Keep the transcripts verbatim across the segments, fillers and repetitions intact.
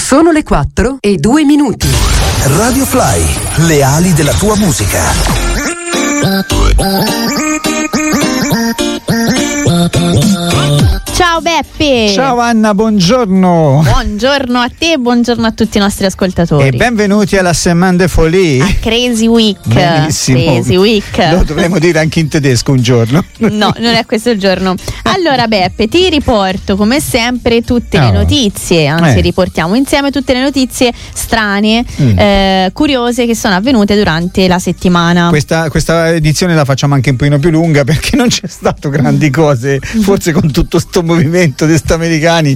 Sono le quattro e due minuti. Radio Fly, le ali della tua musica. Ciao Beppe. Ciao Anna, buongiorno. Buongiorno a te, buongiorno a tutti i nostri ascoltatori. E benvenuti alla Semaine de Folie. A Crazy Week. Benissimo. Crazy Week. Lo dovremmo dire anche in tedesco un giorno. No, non è questo il giorno. Allora Beppe, ti riporto come sempre tutte oh. le notizie, anzi eh. riportiamo insieme tutte le notizie strane, mm. eh, curiose che sono avvenute durante la settimana. Questa, questa edizione la facciamo anche un pochino più lunga perché non c'è stato grandi cose, forse con tutto sto movimento di sti americani.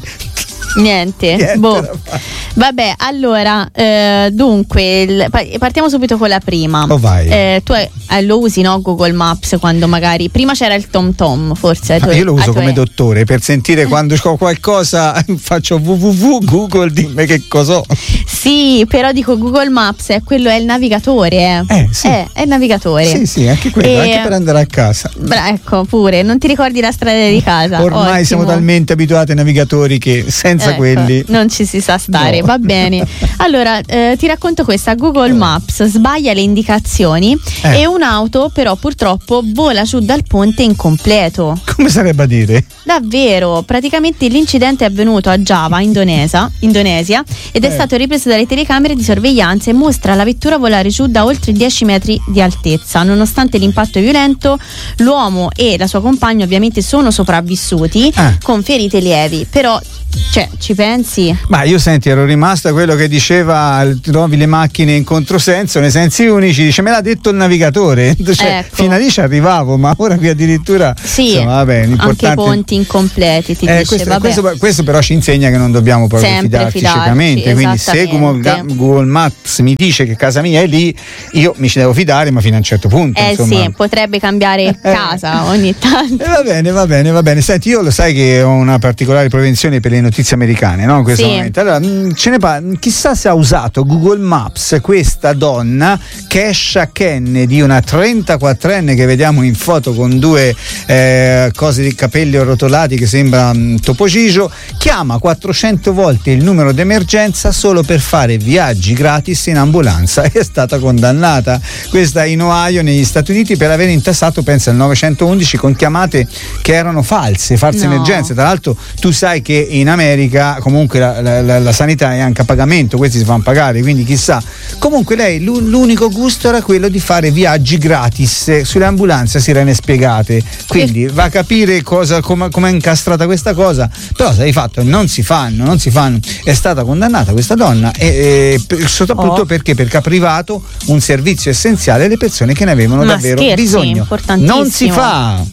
Niente, Niente boh. Vabbè, allora eh, dunque il, partiamo subito con la prima. Oh, vai. Eh, tu eh, lo usi, no, Google Maps, quando magari prima c'era il Tom Tom, forse ah, io lo uso come è... dottore per sentire quando ho qualcosa, faccio www Google, dimmi che cos'ho. Sì, però dico Google Maps è quello, è il navigatore, eh. Eh, sì. è, è il navigatore. Sì, sì, anche quello, e... anche per andare a casa. Bra, ecco, pure, non ti ricordi la strada di casa? Ormai Ottimo. Siamo talmente abituati ai navigatori che senza ecco, quelli non ci si sa stare, no. Va bene. Allora eh, ti racconto questa. Google Maps sbaglia le indicazioni eh. e un'auto però purtroppo vola giù dal ponte incompleto. Come sarebbe a dire? Davvero, praticamente l'incidente è avvenuto a Java, Indonesia, Indonesia ed è eh. stato ripreso dalle telecamere di sorveglianza e mostra la vettura volare giù da oltre dieci metri di altezza. Nonostante l'impatto violento, l'uomo e la sua compagna ovviamente sono sopravvissuti eh. con ferite lievi, però cioè ci pensi? Ma io senti ero rimasta a quello che diceva trovi le macchine in controsenso nei sensi unici, dice me l'ha detto il navigatore, cioè, ecco. fino a lì ci arrivavo, ma ora qui addirittura sì, insomma, vabbè, anche i ponti incompleti ti eh, dice questo, vabbè. Questo, questo però ci insegna che non dobbiamo proprio sempre fidarci, fidarci ciecamente, quindi se Google, Google Maps mi dice che casa mia è lì, io mi ci devo fidare, ma fino a un certo punto eh insomma. sì, potrebbe cambiare casa ogni tanto. Eh, va bene, va bene, va bene. Senti, io lo sai che ho una particolare propensione per le notizie americane, no? In questo sì. momento. Allora, ce ne parla, chissà se ha usato Google Maps questa donna, Kesha Kennedy, una trentaquattrenne che vediamo in foto con due eh, cose di capelli arrotolati che sembra um, Topo Gigio, chiama quattrocento volte il numero d'emergenza solo per fare viaggi gratis in ambulanza e è stata condannata. Questa in Ohio, negli Stati Uniti, per aver intassato, pensa, il novecentoundici con chiamate che erano false, false no. emergenze. Tra l'altro tu sai che in America comunque la, la, la, la sanità è anche a pagamento, questi si fanno pagare, quindi chissà. Comunque lei l'unico gusto era quello di fare viaggi gratis sulle ambulanze sirene spiegate, quindi va a capire cosa, come è incastrata questa cosa, però sai fatto non si fanno, non si fanno. È stata condannata questa donna e, e soprattutto oh. perché perché ha privato un servizio essenziale alle persone che ne avevano Ma davvero scherzi, bisogno. Non si fa.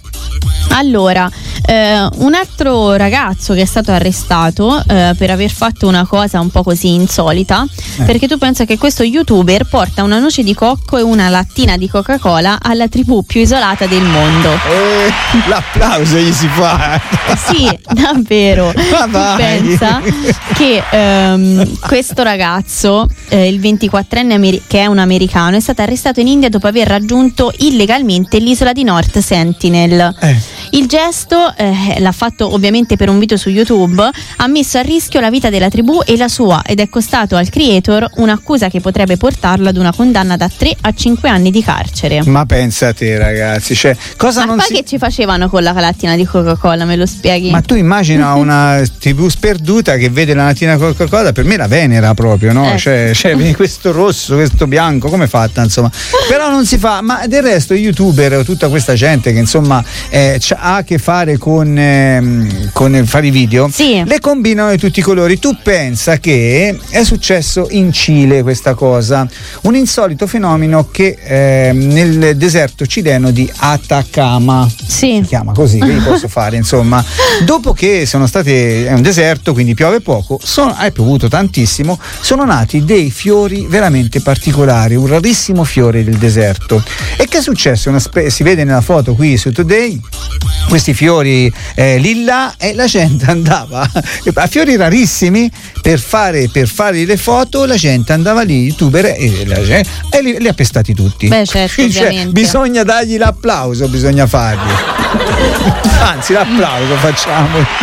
Allora, eh, un altro ragazzo che è stato arrestato eh, per aver fatto una cosa un po' così insolita, eh. perché tu pensa che questo youtuber porta una noce di cocco e una lattina di Coca-Cola alla tribù più isolata del mondo. Eh, l'applauso gli si fa. Sì, davvero. Ma tu vai. pensa che ehm, questo ragazzo, eh, il ventiquattrenne ameri- che è un americano, è stato arrestato in India dopo aver raggiunto illegalmente l'isola di North Sentinel. Eh. Il gesto eh, l'ha fatto ovviamente per un video su YouTube, ha messo a rischio la vita della tribù e la sua ed è costato al creator un'accusa che potrebbe portarlo ad una condanna da tre a cinque anni di carcere. Ma pensa a te, ragazzi, cioè, cosa Ma non poi si... che ci facevano con la lattina di Coca-Cola, me lo spieghi? Ma tu immagina una tivù sperduta che vede la lattina Coca-Cola, per me la venera proprio, no? Eh. Cioè, cioè questo rosso, questo bianco, come fatta, insomma. Però non si fa, ma del resto i youtuber o tutta questa gente che insomma eh, ha a che fare con, ehm, con fare i video, sì. le combinano di tutti i colori. Tu pensa che è successo in Cile questa cosa, un insolito fenomeno che eh, nel deserto cileno di Atacama, sì. si chiama così, che gli posso fare, insomma, dopo che sono state, è un deserto quindi piove poco, sono, è piovuto tantissimo, sono nati dei fiori veramente particolari, un rarissimo fiore del deserto. E che è successo? Una spe- si vede nella foto qui su Today questi fiori eh, lilla, e la gente andava a fiori rarissimi per fare, per fare le foto, la gente andava lì, youtuber, e, la gente, e li, li ha pestati tutti. Beh, certo, cioè, bisogna dargli l'applauso, bisogna fargli. Anzi, l'applauso facciamo.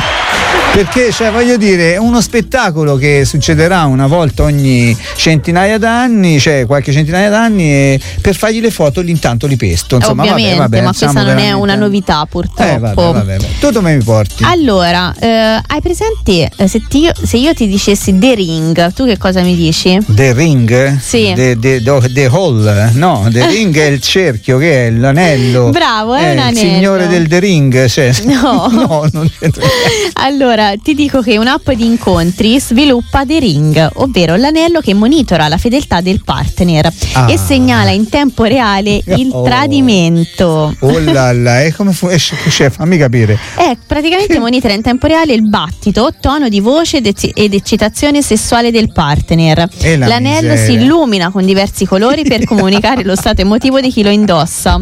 Perché, cioè, voglio dire, è uno spettacolo che succederà una volta ogni centinaia d'anni, cioè qualche centinaia d'anni, e per fargli le foto intanto li pesto. Insomma, ovviamente, vabbè, vabbè, ma questa non è una novità, purtroppo. Eh, vabbè, vabbè, vabbè. Tu dove mi porti? Allora, eh, hai presente eh, se, ti, se io ti dicessi The Ring, tu che cosa mi dici? The Ring? Sì. The, the, the, the Hall? No, The Ring è il cerchio, che è l'anello. Bravo, è eh, un anello. Il signore del The Ring, cioè. No. No, non c'entra. Allora, ti dico che un'app di incontri sviluppa The Ring, ovvero l'anello che monitora la fedeltà del partner Ah. e segnala in tempo reale il Oh. tradimento. Oh là là, e come fu? Eh, cioè, fammi capire. Eh, praticamente monitora in tempo reale il battito, tono di voce ed ecci- ed eccitazione sessuale del partner. E la L'anello miseria. si illumina con diversi colori per comunicare lo stato emotivo di chi lo indossa.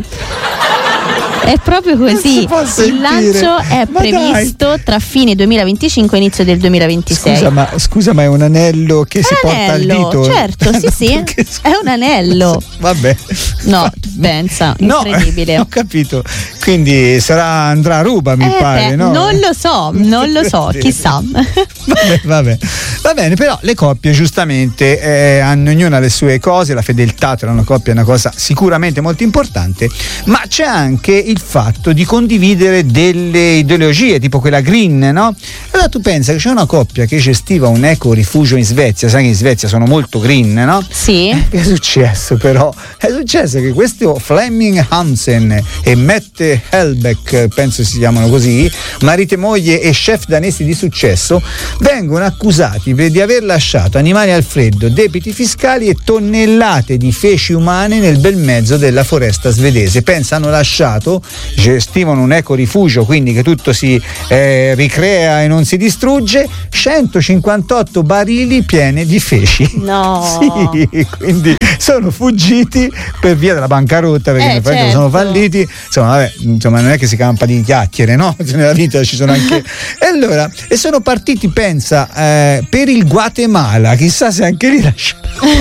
È proprio Non così. si può Il sentire. lancio è Ma previsto tra fine duemilaventicinque e inizio del duemilaventisei. Scusa ma, scusa, ma è un anello che È si un porta al anello, dito? certo, sì, sì, Perché- è un anello. Vabbè. No, tu pensa, No, incredibile. ho capito. Quindi sarà andrà a ruba, mi Eh, pare, beh, no? non lo so, non lo so, chissà. Vabbè, vabbè. Va bene, però le coppie giustamente eh, hanno ognuna le sue cose, la fedeltà tra una coppia è una cosa sicuramente molto importante, ma c'è anche il fatto di condividere delle ideologie, tipo quella green, no? Allora tu pensa che c'è una coppia che gestiva un eco rifugio in Svezia, sai che in Svezia sono molto green, no? Sì. Eh, che è successo però? È successo che questo Flemming Hansen e Matt Helbeck, penso si chiamano così, marito e moglie e chef danesi di successo, vengono accusati di aver lasciato animali al freddo, debiti fiscali e tonnellate di feci umane nel bel mezzo della foresta svedese. Pensa, hanno lasciato, gestivano un ecorifugio, quindi che tutto si eh, ricrea e non si distrugge, centocinquantotto barili pieni di feci. No. Sì, quindi sono fuggiti per via della bancarotta, perché Eh, in effetti certo. sono falliti. Insomma, vabbè, insomma, non è che si campa di chiacchiere, no? Nella vita ci sono anche. E allora, e sono partiti, pensa, eh, per il Guatemala, chissà se anche lì lasciano.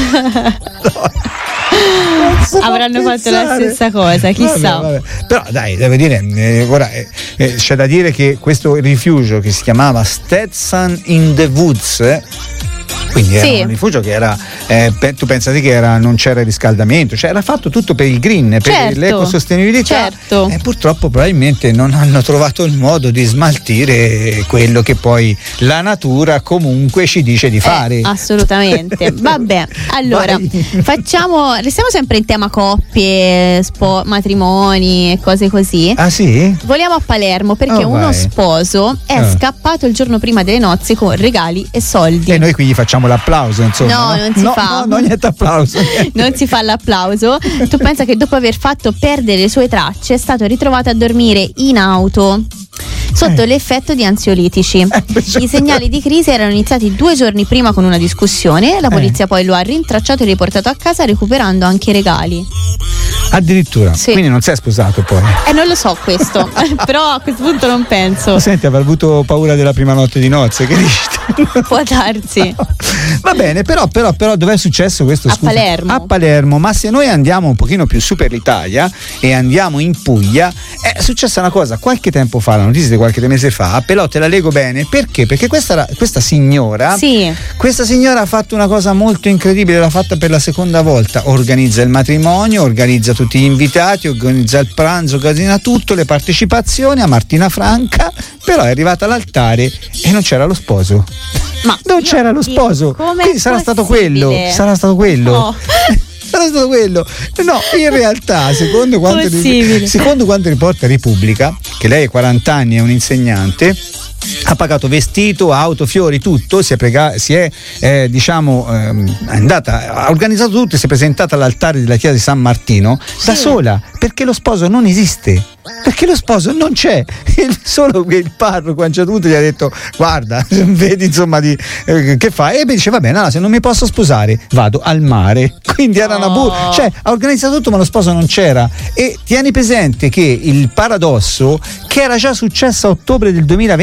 Avranno fatto la stessa cosa, chissà. Vabbè, vabbè. Però dai, devo dire, eh, ora eh, eh, c'è da dire che questo rifugio che si chiamava Stetson in the Woods, eh, quindi era Sì. un rifugio che era, eh, pe- tu pensate che era, non c'era riscaldamento, cioè era fatto tutto per il green, per Certo, l'ecosostenibilità, certo. e purtroppo probabilmente non hanno trovato il modo di smaltire quello che poi la natura comunque ci dice di fare. Eh, assolutamente. Vabbè, allora Vai. facciamo, restiamo sempre in tema coppie, spo- matrimoni e cose così. Ah sì? Voliamo a Palermo perché Oh, uno vai. sposo è Ah. scappato il giorno prima delle nozze con regali e soldi. E noi quindi facciamo l'applauso, insomma. No, non si no, fa. No, no, niente applauso. niente. Non si fa l'applauso. Tu pensa che dopo aver fatto perdere le sue tracce è stato ritrovato a dormire in auto sotto Eh. l'effetto di ansiolitici. certo. I segnali di crisi erano iniziati due giorni prima con una discussione. La polizia poi lo ha rintracciato e riportato a casa recuperando anche i regali. Addirittura. Sì. Quindi non sei sposato poi. Eh, non lo so questo, però a questo punto non penso. Ma senti, avrà avuto paura della prima notte di nozze, che dici? Può darsi. Va bene, però, però, però dov'è successo questo? A scusa? Palermo. A Palermo, ma se noi andiamo un pochino più su per l'Italia e andiamo in Puglia, è successa una cosa qualche tempo fa, la notizia di qualche mese fa, però te la leggo bene, perché? Perché questa, questa signora, Sì. questa signora ha fatto una cosa molto incredibile, l'ha fatta per la seconda volta, organizza il matrimonio, organizza tutti gli invitati, organizza il pranzo, organizza tutto, le partecipazioni a Martina Franca, però è arrivata all'altare e non c'era lo sposo. Ma Non io c'era lo dico, sposo, com'è quindi sarà stato possibile? quello, sarà stato quello. No. Sarà stato quello. No, in realtà, secondo quanto, Possibile. secondo quanto riporta Repubblica, che lei è quaranta anni, è un insegnante, ha pagato vestito, auto, fiori, tutto, si è, prega- si è eh, diciamo ehm, è andata, ha organizzato tutto e si è presentata all'altare della chiesa di San Martino da sola, perché lo sposo non esiste. Perché lo sposo non c'è, il, solo che il parroco a un certo punto gli ha detto: guarda, vedi insomma di, eh, che fai? E beh, dice: va bene, allora, se non mi posso sposare vado al mare. Quindi era una bu- Oh. cioè ha organizzato tutto ma lo sposo non c'era. E tieni presente che il paradosso che era già successo a ottobre del duemilaventitré,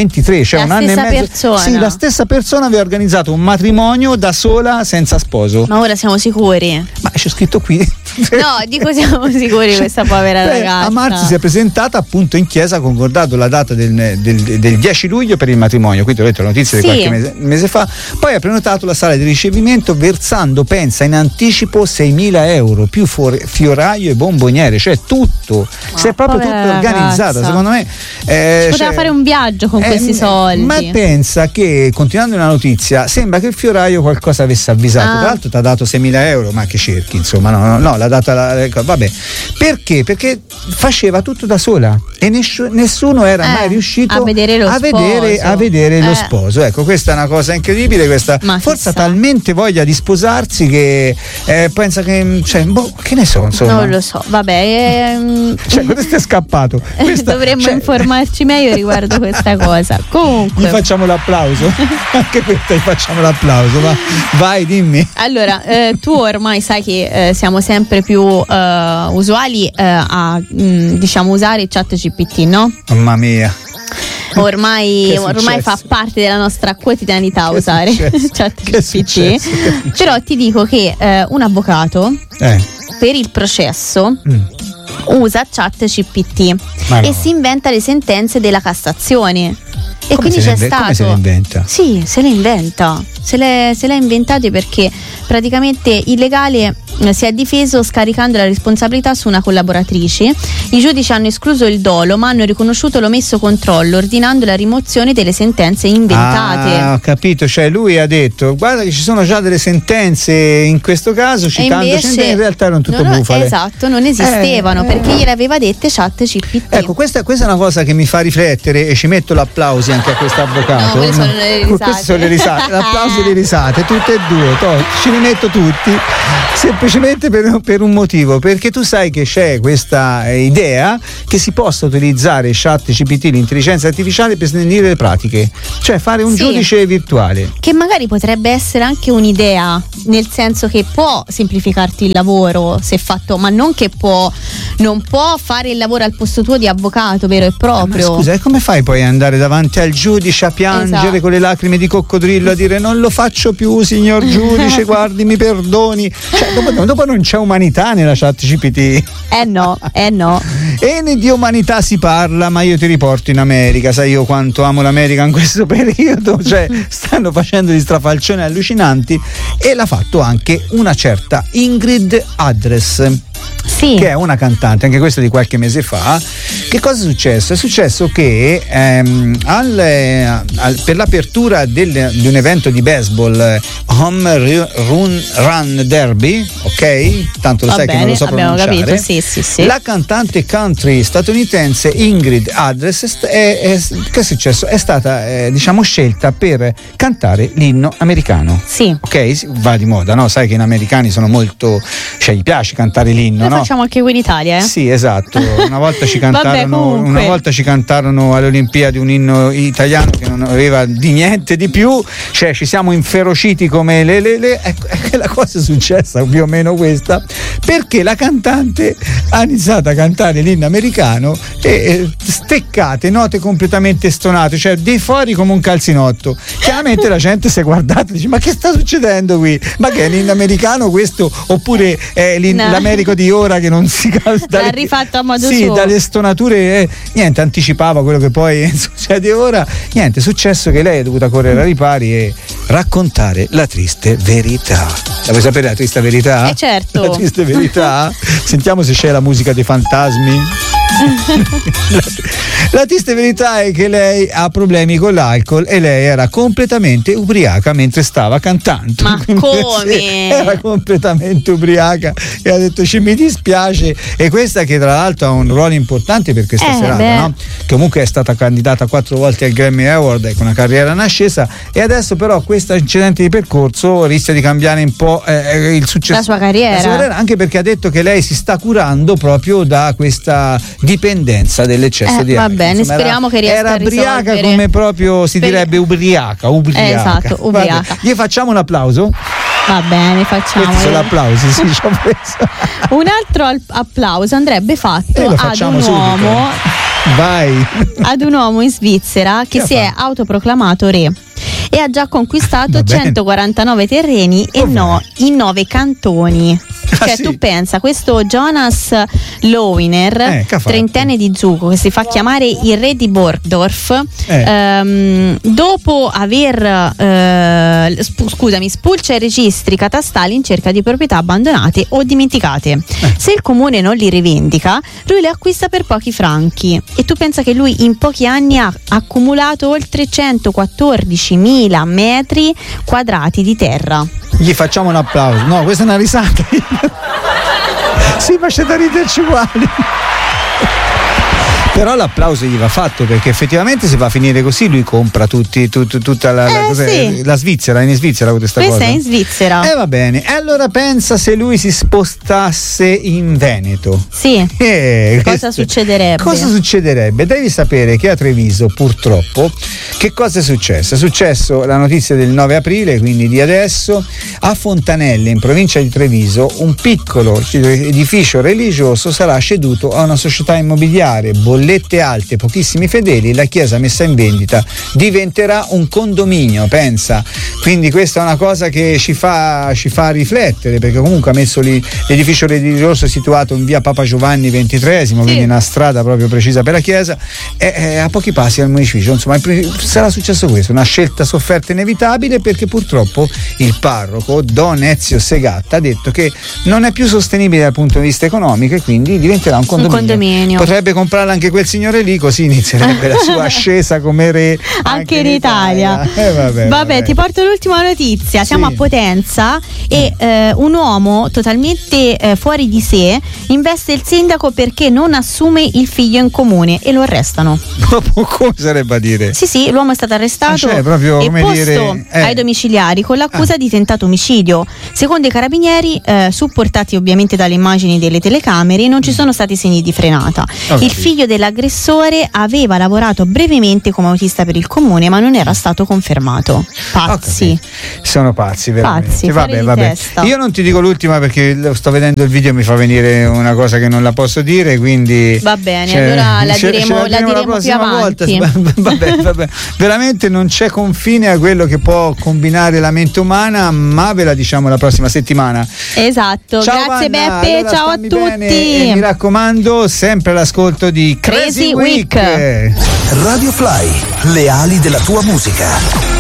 cioè la un anno e stessa mezzo. persona. Sì, la stessa persona aveva organizzato un matrimonio da sola senza sposo. Ma ora siamo sicuri? Ma c'è scritto qui. No, dico siamo sicuri di questa povera Beh, ragazza. a marzo si è presentata appunto in chiesa, ha concordato la data del, del, del dieci luglio per il matrimonio, quindi ho letto la notizia Sì. di qualche mese, mese fa, poi ha prenotato la sala di ricevimento versando, pensa, in anticipo seimila euro più for- fioraio e bomboniere, cioè tutto, Ma si è proprio tutto povera organizzata, ragazza. secondo me eh, Poteva cioè, fare un viaggio con eh, questi soldi. ma pensa che, continuando la notizia, sembra che il fioraio qualcosa avesse avvisato, Ah. tra l'altro ti ha dato seimila euro, ma che cerchi, insomma, no, no, no l'ha data la, vabbè, perché? Perché faceva tutto da sola e nessu- nessuno era Eh, mai riuscito a vedere lo a vedere, sposo. a vedere lo Eh. sposo. Ecco, questa è una cosa incredibile, questa Ma forse ha chissà. talmente voglia di sposarsi che eh, pensa che, cioè, boh, che ne so, insomma. Non lo so, vabbè. ehm, Cioè, questo è scappato. Questa- dovremmo cioè, informarci meglio riguardo questa cosa. Gli Comunque, facciamo l'applauso. Anche questa gli facciamo l'applauso. Va. Vai, dimmi. allora, eh, tu ormai sai che eh, siamo sempre più eh, usuali eh, a mh, diciamo usare chat G P T, no? Mamma mia. Ormai, Che è ormai fa successo? parte della nostra quotidianità Che è usare successo? chat Che è G P T. successo? Che è successo? Però ti dico che eh, un avvocato Eh. per il processo Mm. usa chat G P T Ma e no. si inventa le sentenze della Cassazione. E Come quindi se le c'è inve- stato. come se le inventa? Sì, se le inventa. Se le, se le ha inventate perché praticamente il legale eh, si è difeso scaricando la responsabilità su una collaboratrice. I giudici hanno escluso il dolo ma hanno riconosciuto l'omesso controllo ordinando la rimozione delle sentenze inventate. Ah, ho capito, cioè lui ha detto guarda che ci sono già delle sentenze in questo caso, E citando invece sentenze, in realtà erano tutto non- bufale. Esatto, non esistevano Eh, perché gliele aveva dette chat G P T. Ecco, questa, questa è una cosa che mi fa riflettere e ci metto l'applausi anche a questo avvocato. No, quelle sono le risate. Queste sono le risate, l'applauso e le risate, tutte e due, to, ci rimetto tutti, semplicemente per, per un motivo, perché tu sai che c'è questa eh, idea che si possa utilizzare chat G P T, l'intelligenza artificiale, per snellire le pratiche, cioè fare un Sì. giudice virtuale. Che magari potrebbe essere anche un'idea, nel senso che può semplificarti il lavoro se fatto, ma non che può, non può fare il lavoro al posto tuo di avvocato vero e proprio. Ma scusa, e come fai poi ad andare davanti al giudice a piangere Esatto. con le lacrime di coccodrillo a dire non lo faccio più, signor giudice, guardi, mi perdoni? Cioè, dopo, dopo non c'è umanità nella chat G P T. Eh no, eh no. E di umanità si parla, ma io ti riporto in America, sai io quanto amo l'America in questo periodo, cioè stanno facendo di strafalcioni allucinanti e l'ha fatto anche una certa Ingrid Address. Sì. Che è una cantante, anche questa di qualche mese fa. Che cosa è successo? È successo che ehm, al, eh, al- per l'apertura del- di un evento di baseball, eh, Home Ru- Run, Run Derby, ok? Tanto lo Va sai che non bene, lo so abbiamo pronunciare. capito, sì, sì, sì. La cantante country statunitense Ingrid Address è, st- è- è- che è successo? È stata eh, diciamo scelta per cantare l'inno americano. Sì. Ok, sì, va di moda, no? Sai che in americani sono molto, cioè gli piace cantare l'inno, Lo no? facciamo anche qui in Italia, eh? Sì, esatto. Una volta ci Vabbè, cantarono, comunque. una volta ci cantarono alle Olimpiadi un inno italiano che non aveva di niente di più, cioè ci siamo inferociti come le le le. Ecco, ecco, la cosa è successa più o meno questa, perché la cantante ha iniziato a cantare l'inno americano e e steccate, note completamente stonate, cioè dei fori come un calzinotto. Chiaramente la gente si è guardata e dice: ma che sta succedendo qui? Ma che è l'inno americano questo? Oppure è l'in- No. l'Americo di ora che non si calza? L'ha rifatto a modo sì, suo. dalle stonature, eh, niente, anticipava quello che poi succede ora. Niente, è successo che lei è dovuta correre ai ripari e raccontare la triste verità. La vuoi sapere la triste verità? Eh, certo. La triste verità? Sentiamo se c'è la musica dei fantasmi. la, la triste verità è che lei ha problemi con l'alcol e lei era completamente ubriaca mentre stava cantando. Ma Quindi, come? sì, era completamente ubriaca e ha detto ci mi dispiace. E questa che tra l'altro ha un ruolo importante per questa Eh, serata, beh. no? Che comunque è stata candidata quattro volte al Grammy Award con una carriera in ascesa e adesso però questo incidente di percorso rischia di cambiare un po' eh, il successo La sua carriera. la sua carriera, anche perché ha detto che lei si sta curando proprio da questa dipendenza dell'eccesso Eh, di va alcol. bene, Insomma, speriamo era, che riesca era a ubriaca risolvere. come proprio si Speri- direbbe ubriaca, ubriaca. Esatto, ubriaca. Vabbè, gli facciamo un applauso? Va bene, facciamo. Questi sono applausi, sì, ci ho preso. Un altro al- applauso andrebbe fatto E lo ad facciamo un subito. uomo Vai. Ad un uomo in Svizzera che, che si è autoproclamato re e ha già conquistato centoquarantanove terreni e no, in nove cantoni. Ah, cioè sì? Tu pensa, questo Jonas Lowiner, eh, trentenne di Zuko, che si fa chiamare il re di Borgdorf, eh. ehm, dopo aver eh, sp- scusami spulcia i registri catastali in cerca di proprietà abbandonate o dimenticate. Eh. Se il comune non li rivendica, lui le acquista per pochi franchi. E tu pensa che lui in pochi anni ha accumulato oltre centoquattordicimila metri quadrati di terra. Gli facciamo un applauso. No, questa è una risata. Sì, ma c'è da riderci uguali. Però l'applauso gli va fatto, perché effettivamente se va a finire così lui compra tutti, tut, tutta la, eh, la, sì. la Svizzera, in Svizzera questa, questa cosa. Questa è in Svizzera. Eh va bene, e allora pensa se lui si spostasse in Veneto. Sì. Eh, cosa questo, succederebbe? Cosa succederebbe? Devi sapere che a Treviso, purtroppo, che cosa è successo? È successo la notizia del nove aprile, quindi di adesso, a Fontanelle, in provincia di Treviso, un piccolo edificio religioso sarà ceduto a una società immobiliare. Bollette alte, pochissimi fedeli, la chiesa messa in vendita diventerà un condominio, pensa. Quindi questa è una cosa che ci fa, ci fa riflettere, perché comunque ha messo lì l'edificio religioso situato in via Papa Giovanni ventitreesimo, sì. Quindi una strada proprio precisa per la chiesa, e, e a pochi passi dal municipio. Insomma, sarà successo questo, una scelta sofferta inevitabile, perché purtroppo il parroco Don Ezio Segatta ha detto che non è più sostenibile dal punto di vista economico e quindi diventerà un condominio. Un condominio. Potrebbe comprarla anche quel signore lì, così inizierebbe la sua ascesa come re anche, anche in in Italia. Italia. Eh, vabbè, vabbè, vabbè, ti porto l'ultima notizia. Siamo sì. a Potenza e eh, un uomo totalmente eh, fuori di sé investe il sindaco perché non assume il figlio in comune e lo arrestano. Come sarebbe a dire? Sì, sì, l'uomo è stato arrestato cioè, proprio, e come posto dire, eh. ai domiciliari con l'accusa ah. di tentato omicidio. Secondo i carabinieri, eh, supportati ovviamente dalle immagini delle telecamere, non ci sono stati segni di frenata. Okay. Il figlio dell'aggressore aveva lavorato brevemente come autista per il comune, ma non era stato confermato. Pazzi. Okay. Sono pazzi, veramente. Pazzi, vabbè, vabbè. Testa. Io non ti dico l'ultima perché sto vedendo il video e mi fa venire una cosa che non la posso dire, quindi va bene, cioè, allora la ce, diremo, ce la diremo la prossima più avanti. Volta. Vabbè, vabbè. Veramente non c'è confine a quello che può combinare la mente umana, ma ve la diciamo la prossima settimana. Esatto. Ciao, grazie Vanna. Beppe, Allora, ciao a tutti. Bene, e mi raccomando, sempre all'ascolto di Crazy, Crazy Week. Week. Radio Fly, le ali della tua musica.